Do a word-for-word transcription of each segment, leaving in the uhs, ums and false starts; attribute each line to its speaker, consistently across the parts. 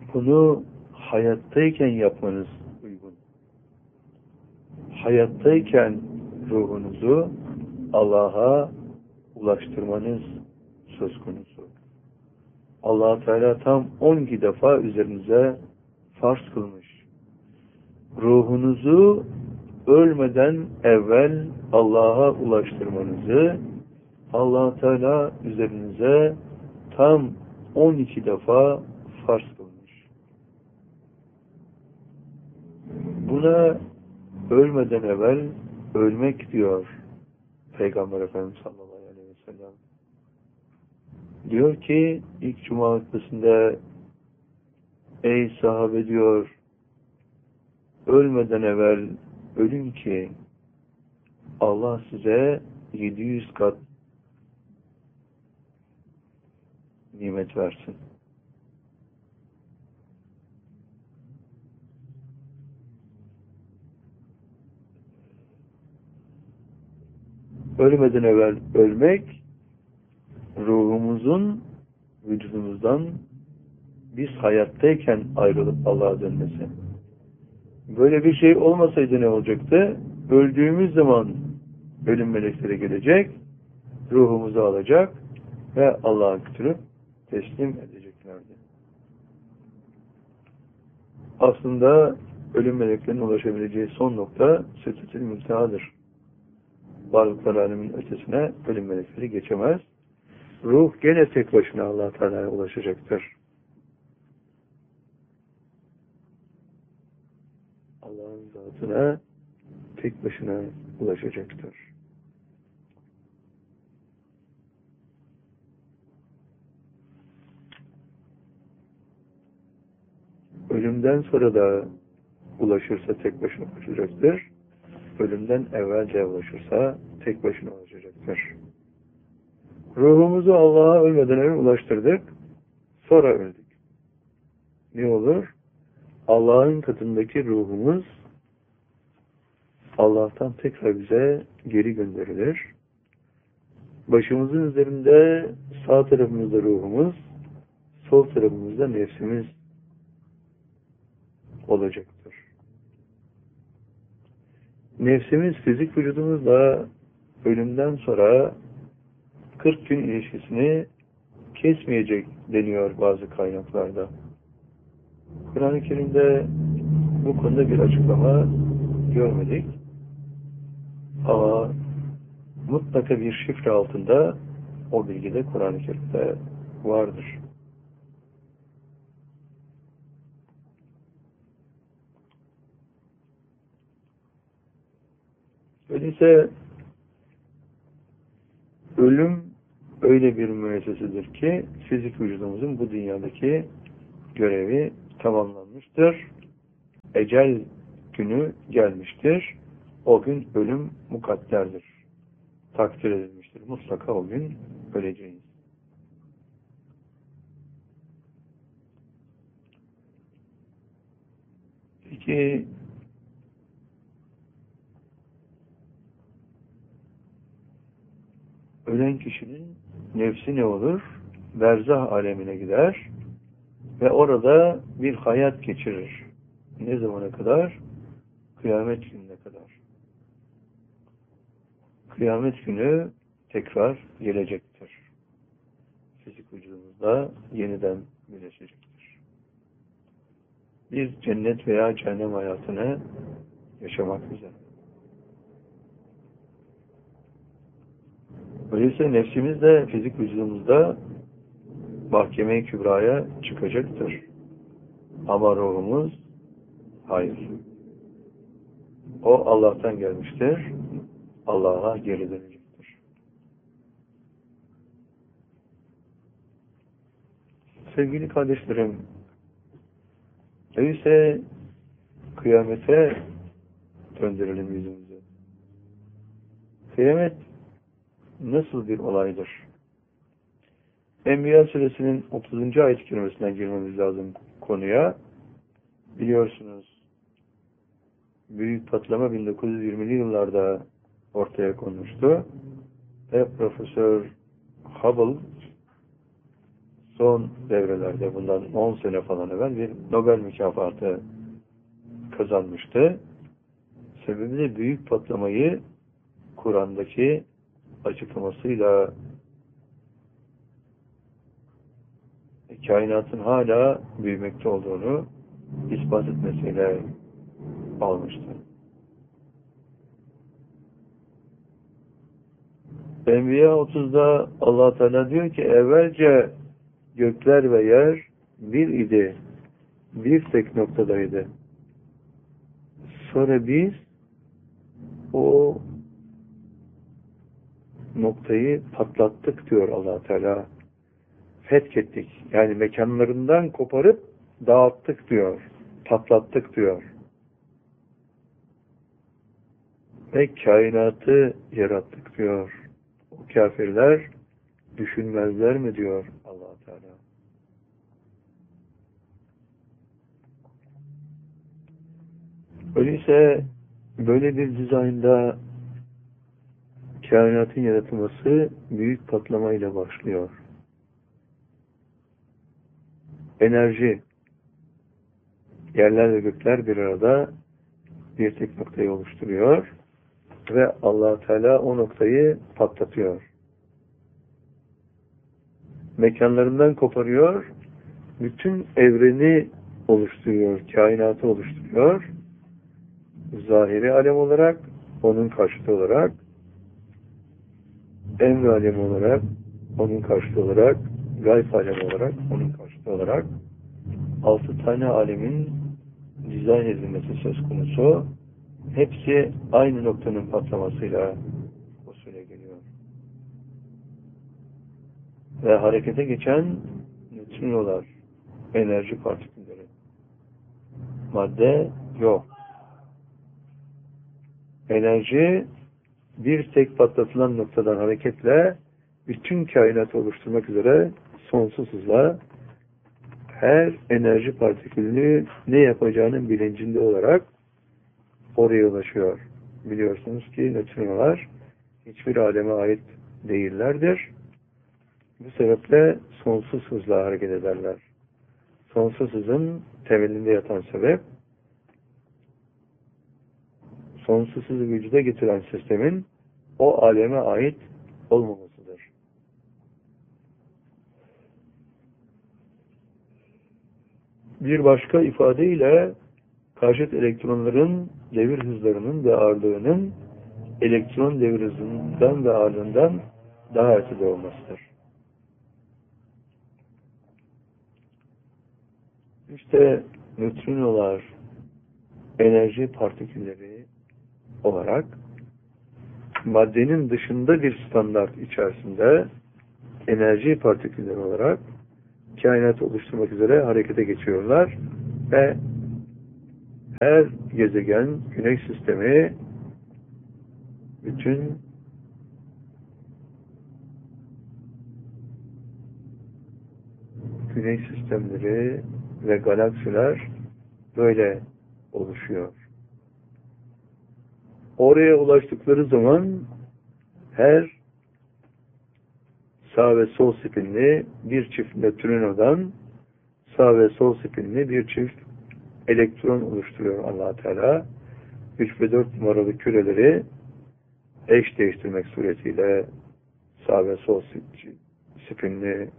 Speaker 1: bunu hayattayken yapmanız uygun. Hayattayken ruhunuzu Allah'a ulaştırmanız söz konusu. Allah Teala tam on iki defa üzerinize farz kılmış. Ruhunuzu ölmeden evvel Allah'a ulaştırmanızı Allah Teala üzerinize tam on iki defa farz kılmış. Buna ölmeden evvel ölmek diyor Peygamber Efendimiz sallallahu aleyhi ve sellem. Diyor ki ilk Cuma hutbesinde, ey sahabe diyor, ölmeden evvel ölün ki Allah size yedi yüz kat nimet versin. Ölmeden evvel ölmek, ruhumuzun vücudumuzdan biz hayattayken ayrılıp Allah'a dönmesi. Böyle bir şey olmasaydı ne olacaktı? Öldüğümüz zaman ölüm melekleri gelecek, ruhumuzu alacak ve Allah'a götürüp teslim edeceklerdi. Aslında ölüm meleklerinin ulaşabileceği son nokta Sidretül Münteha'dır. Varlıklar aleminin ötesine ölüm melekleri geçemez. Ruh gene tek başına Allah Teala'ya ulaşacaktır. Allah'ın zatına tek başına ulaşacaktır. Ölümden sonra da ulaşırsa tek başına ulaşacaktır. Ölümden evvel de ulaşırsa tek başına ulaşacaktır. Ruhumuzu Allah'a ölmeden evvel ulaştırdık. Sonra öldük. Ne olur? Allah'ın katındaki ruhumuz Allah'tan tekrar bize geri gönderilir. Başımızın üzerinde sağ tarafımızda ruhumuz, sol tarafımızda nefsimiz olacaktır. Nefsimiz fizik vücudumuzla ölümden sonra kırk gün ilişkisini kesmeyecek deniyor bazı kaynaklarda. Kur'an-ı Kerim'de bu konuda bir açıklama görmedik. Ama mutlaka bir şifre altında o bilgi de Kur'an-ı Kerim'de vardır. Öyleyse ölüm öyle bir müessesedir ki fizik vücudumuzun bu dünyadaki görevi tamamlanmıştır. Ecel günü gelmiştir. O gün ölüm mukadderdir. Takdir edilmiştir. Mutlaka o gün öleceğiz. Peki ölen kişinin nefsi ne olur? Berzah alemine gider ve orada bir hayat geçirir. Ne zamana kadar? Kıyamet gününe kadar. Kıyamet günü tekrar gelecektir. Fizik vücudumuzda yeniden birleşecektir. Biz cennet veya cehennem hayatını yaşamak üzere. Öyleyse nefsimiz de fizik vücudumuzda mahkeme-i kübraya çıkacaktır. Ama ruhumuz hayır. O Allah'tan gelmiştir. Allah'a geri dönecektir. Sevgili kardeşlerim, öyleyse kıyamete döndürelim yüzümüzü. Kıyamet nasıl bir olaydır? Enbiya suresinin otuzuncu ayet-i kerimesinden girmemiz lazım konuya. Biliyorsunuz, büyük patlama bin dokuz yüz yirmili yıllarda ortaya konmuştu ve Profesör Hubble son devrelerde bundan on sene falan evvel bir Nobel mükafatı kazanmıştı. Sebebi de büyük patlamayı Kur'an'daki açıklamasıyla kainatın hala büyümekte olduğunu ispat etmesiyle almıştı. Enbiya otuzda Allah Teala diyor ki evvelce gökler ve yer bir idi. Bir tek noktadaydı. Sonra biz o noktayı patlattık diyor Allah Teala. Fethettik. Yani mekanlarından koparıp dağıttık diyor. Patlattık diyor. Ve kainatı yarattık diyor. O kafirler düşünmezler mi diyor Allah Teala. Öyleyse böyle bir dizaynda kainatın yaratılması büyük patlamayla başlıyor. Enerji, yerler ve gökler bir arada bir tek noktayı oluşturuyor ve Allah Teala o noktayı patlatıyor. Mekanlarından koparıyor, bütün evreni oluşturuyor, kainatı oluşturuyor. Zahiri alem olarak, onun karşıtı olarak, emri alem olarak, onun karşıtı olarak, gayb alem olarak, onun karşıtı olarak altı tane alemin dizayn edilmesi söz konusu. Hepsi aynı noktanın patlamasıyla usule geliyor. Ve harekete geçen nötrinolar, enerji partikülleri. Madde yok. Enerji bir tek patlatılan noktadan hareketle bütün kainatı oluşturmak üzere sonsuz hızla her enerji partikülünü ne yapacağının bilincinde olarak oraya ulaşıyor. Biliyorsunuz ki nötrinolar hiçbir aleme ait değillerdir. Bu sebeple sonsuz hızla hareket ederler. Sonsuz hızın temelinde yatan sebep sonsuz hızı vücuda getiren sistemin o aleme ait olmamasıdır. Bir başka ifadeyle karşıt elektronların devir hızlarının ve ağırlığının elektron devir hızından ve ağırlığından daha ötede olmasıdır. İşte nötrinolar enerji partikülleri olarak maddenin dışında bir standart içerisinde enerji partikülleri olarak kainatı oluşturmak üzere harekete geçiyorlar ve her gezegen, güneş sistemi bütün güneş sistemleri ve galaksiler böyle oluşuyor. Oraya ulaştıkları zaman her sağ ve sol spinli bir çift nötrinodan sağ ve sol spinli bir çift elektron oluşturuyor Allah Teala. üç ve dört numaralı küreleri eş değiştirmek suretiyle sağ ve sol spinli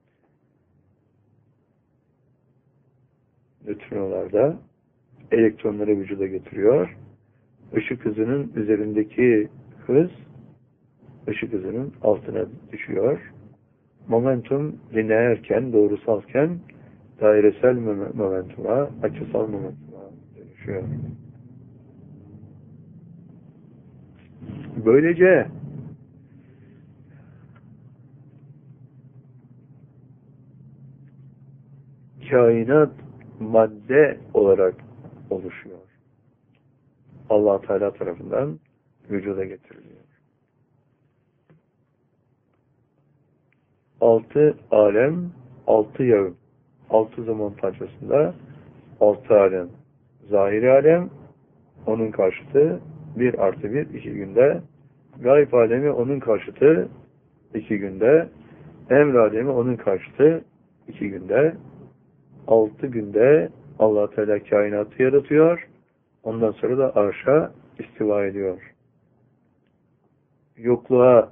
Speaker 1: nötrinolarda elektronları vücuda getiriyor. Işık hızının üzerindeki hız ışık hızının altına düşüyor. Momentum lineerken, doğrusalken dairesel momentuma, açısal momentuma dönüşüyor. Böylece kainat madde olarak oluşuyor. Allah Teala tarafından vücuda getiriliyor. Altı alem, altı yağın, altı zaman parçasında altı alem. Zahiri alem, onun karşıtı bir artı bir, iki günde. Gayb alemi onun karşıtı iki günde. Emr alemi onun karşıtı iki günde. Altı günde Allah Teala kainatı yaratıyor. Ondan sonra da arşa istiva ediyor. Yokluğa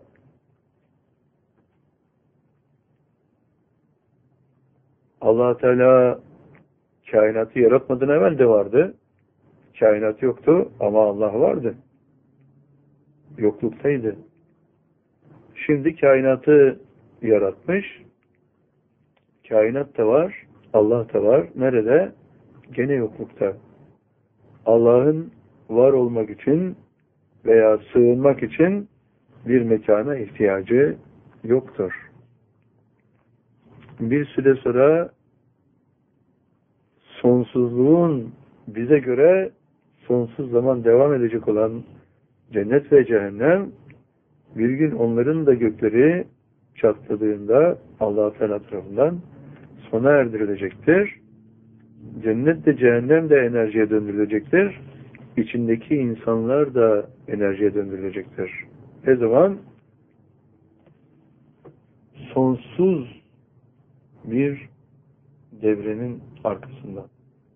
Speaker 1: Allah Teala kainatı yaratmadan evvel de vardı. Kainat yoktu ama Allah vardı. Yokluktaydı. Şimdi kainatı yaratmış. Kainat da var, Allah da var. Nerede? Gene yoklukta. Allah'ın var olmak için veya sığınmak için bir mekana ihtiyacı yoktur. Bir süre sonra sonsuzluğun bize göre sonsuz zaman devam edecek olan cennet ve cehennem bir gün onların da gökleri çatladığında Allah-u Teala tarafından sona erdirilecektir. Cennet de cehennem de enerjiye döndürülecektir. İçindeki insanlar da enerjiye döndürülecektir. Ne zaman? Sonsuz bir devrenin arkasından.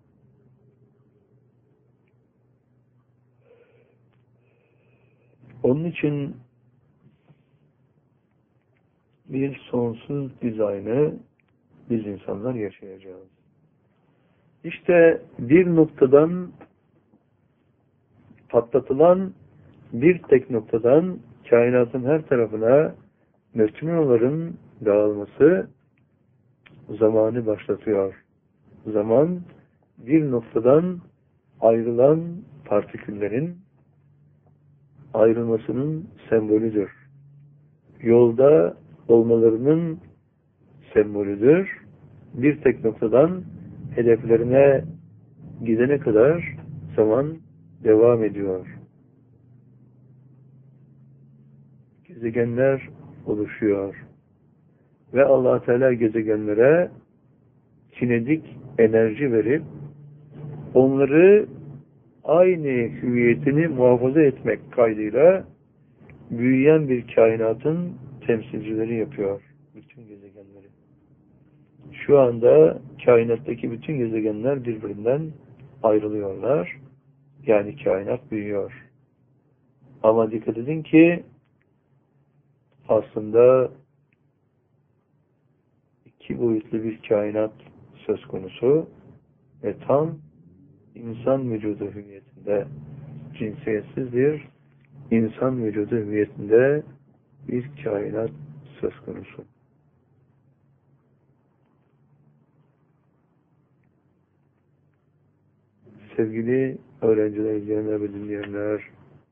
Speaker 1: Onun için bir sonsuz dizaynı biz insanlar yaşayacağız. İşte bir noktadan patlatılan bir tek noktadan kainatın her tarafına nötrinoların dağılması zamanı başlatıyor. Zaman bir noktadan ayrılan partiküllerin ayrılmasının sembolüdür. Yolda olmalarının sembolüdür. Bir tek noktadan hedeflerine gidene kadar zaman devam ediyor. Gezegenler oluşuyor. Ve Allah Teala gezegenlere kinetik enerji verip onları aynı hüviyetini muhafaza etmek kaydıyla büyüyen bir kainatın temsilcileri yapıyor bütün gezegenleri. Şu anda kainattaki bütün gezegenler birbirinden ayrılıyorlar. Yani kainat büyüyor. Ama dikkat edin ki aslında iki boyutlu bir kainat söz konusu ve tam insan vücudu hüviyetinde, cinsiyetsiz bir insan vücudu hüviyetinde bir kainat söz konusu. Sevgili öğrenciler, izleyenler ve dinleyenler,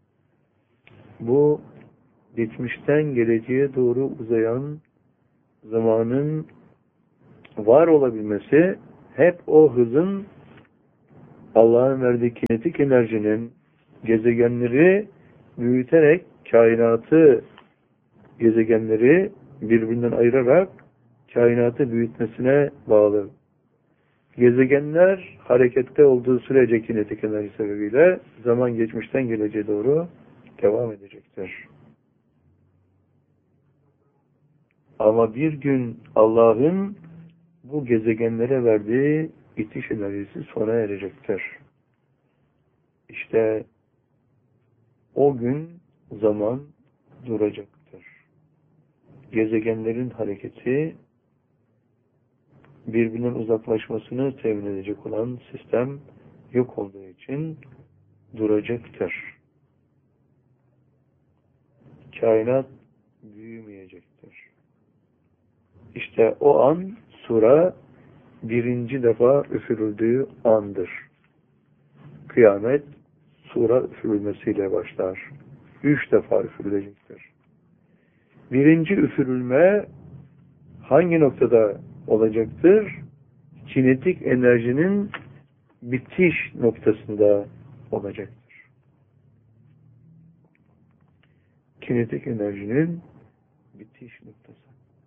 Speaker 1: bu geçmişten geleceğe doğru uzayan zamanın var olabilmesi hep o hızın Allah'ın verdiği kinetik enerjinin gezegenleri büyüterek kainatı gezegenleri birbirinden ayırarak kainatı büyütmesine bağlı. Gezegenler harekette olduğu sürece kinetik enerji sebebiyle zaman geçmişten geleceğe doğru devam edecektir. Ama bir gün Allah'ın bu gezegenlere verdiği itiş enerjisi sona erecektir. İşte o gün zaman duracaktır. Gezegenlerin hareketi birbirinden uzaklaşmasını temin edecek olan sistem yok olduğu için duracaktır. Kainat büyümeyecektir. İşte o an sura birinci defa üfürüldüğü andır. Kıyamet sura üfürülmesiyle başlar. Üç defa üfürülecektir. Birinci üfürülme hangi noktada olacaktır? Kinetik enerjinin bitiş noktasında olacaktır. Kinetik enerjinin bitiş noktası.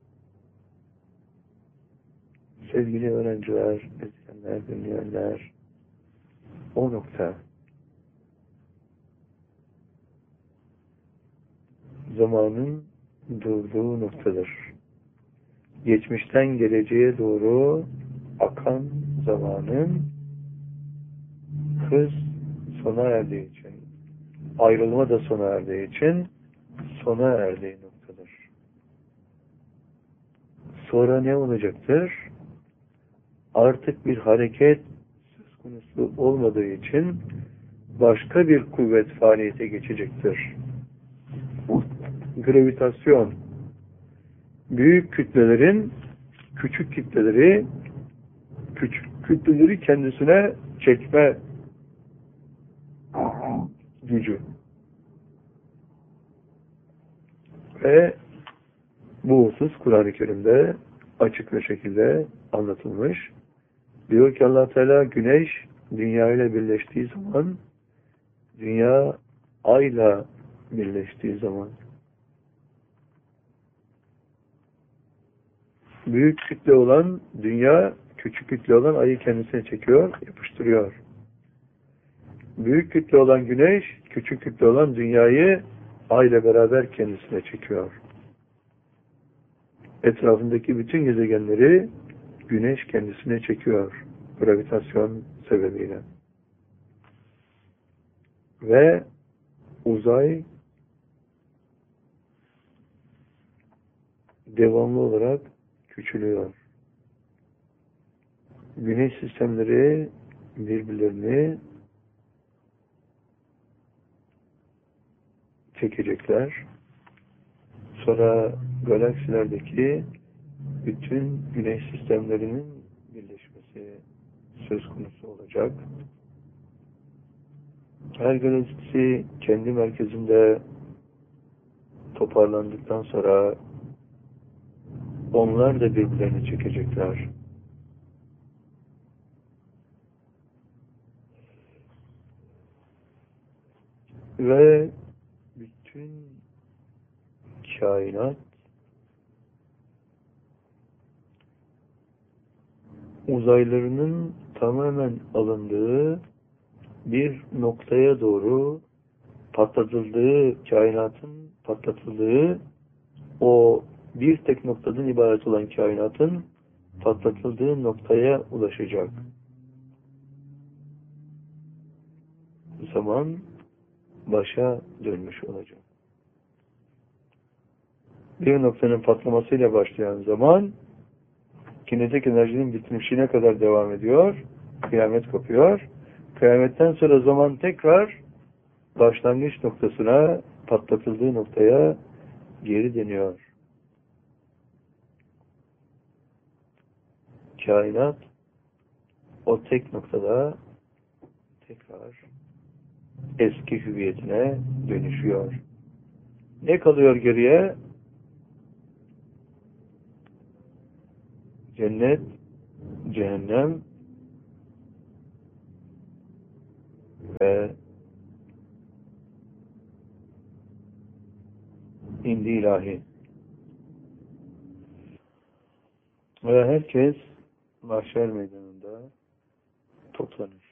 Speaker 1: Sevgili öğrenciler, izleyenler, dinleyenler, o nokta zamanın durduğu noktadır. geçmişten geleceğe doğru akan zamanın hız sona erdiği için, ayrılma da sona erdiği için sona erdiği noktadır. Sonra ne olacaktır? Artık bir hareket söz konusu olmadığı için başka bir kuvvet faaliyete geçecektir. Gravitasyon, büyük kütlelerin küçük kütleleri küçük kütleleri kendisine çekme gücü. Ve bu husus Kur'an-ı Kerim'de açık bir şekilde anlatılmış. Diyor ki Allah Teala, güneş dünya ile birleştiği zaman, dünya ayla birleştiği zaman, büyük kütle olan dünya, küçük kütle olan ayı kendisine çekiyor, yapıştırıyor. Büyük kütle olan güneş, küçük kütle olan dünyayı ayla beraber kendisine çekiyor. Etrafındaki bütün gezegenleri güneş kendisine çekiyor. Gravitasyon sebebiyle. Ve uzay devamlı olarak küçülüyor. Güneş sistemleri birbirlerini çekecekler. Sonra galaksilerdeki bütün güneş sistemlerinin birleşmesi söz konusu olacak. Her galaksi kendi merkezinde toparlandıktan sonra onlar da birbirlerini çekecekler. Ve bütün kainat uzaylarının tamamen alındığı bir noktaya doğru patlatıldığı, kainatın patlatıldığı, o bir tek noktadan ibaret olan kainatın patlatıldığı noktaya ulaşacak. Zaman başa dönmüş olacak. Bir noktanın patlamasıyla başlayan zaman kinetik enerjinin bitmişine kadar devam ediyor. Kıyamet kopuyor. Kıyametten sonra zaman tekrar başlangıç noktasına, patlatıldığı noktaya geri dönüyor. Kainat o tek noktada tekrar eski hüviyetine dönüşüyor. Ne kalıyor geriye? Cennet, cehennem ve indi ilahi. Ve herkes mahşer meydanında toplanır.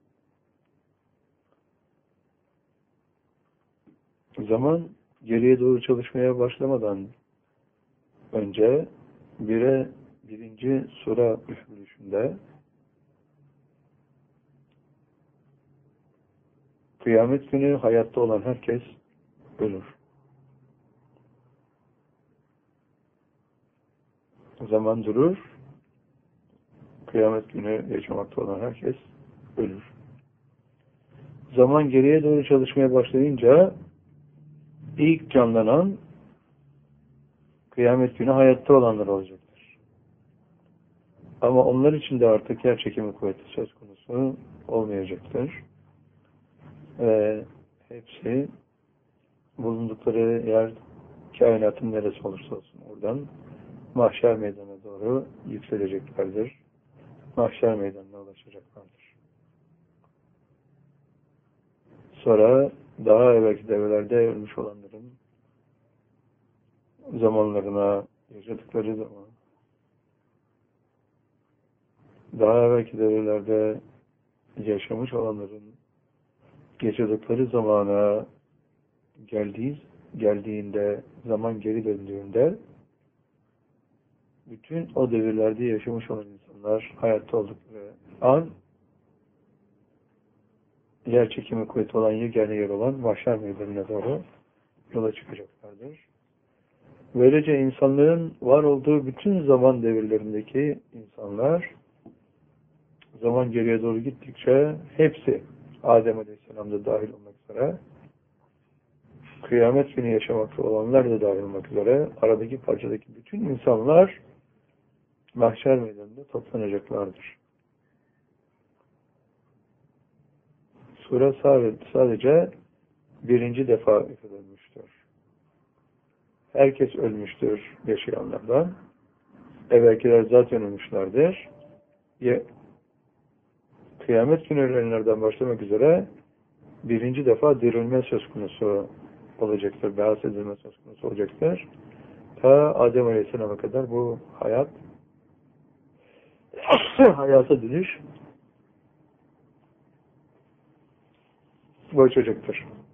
Speaker 1: Zaman geriye doğru çalışmaya başlamadan önce bire birinci sura üfürüşünde kıyamet günü hayatta olan herkes ölür. Zaman durur. Kıyamet günü yaşamakta olan herkes ölür. Zaman geriye doğru çalışmaya başlayınca ilk canlanan kıyamet günü hayatta olanlar olacaktır. Ama onlar için de artık yer çekimi kuvveti söz konusu olmayacaktır. Ve hepsi bulundukları yer kainatın neresi olursa olsun oradan mahşer meydanına doğru yükseleceklerdir. Mahşer meydanına ulaşacaklardır. Sonra daha evvelki devrelerde ölmüş olanların zamanlarına, yaşadıkları zaman, daha evvelki devrelerde yaşamış olanların yaşadıkları zamana geldiği, geldiğinde, zaman geri döndüğünde bütün o devirlerde yaşamış olan insanlar hayatta oldukları an yer çekimi kuvveti olan yegane yer olan mahşer meydanına doğru yola çıkacaklardır. Böylece insanlığın var olduğu bütün zaman devirlerindeki insanlar zaman geriye doğru gittikçe hepsi Adem Aleyhisselam'da dahil olmak üzere kıyamet günü yaşamakta olanlar da dahil olmak üzere aradaki parçadaki bütün insanlar mahşer meydanında toplanacaklardır. Sure sadece birinci defa üfürülmüştür. Herkes ölmüştür yaşayanlardan. Evvelkiler zaten ölmüşlerdir. Kıyamet günü ölenlerden başlamak üzere birinci defa dirilme söz konusu olacaktır. Behas edilme söz konusu olacaktır. Ta Adem Aleyhisselam'a kadar bu hayat hayata dönüş başlayacaktır.